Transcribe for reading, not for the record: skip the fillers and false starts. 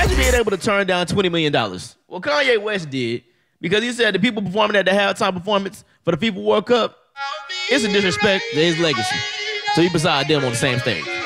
Imagine being able to turn down $20 million. Well, Kanye West did because he said the people performing at the halftime performance for the FIFA World Cup, it's a disrespect to his legacy. So he beside them on the same thing.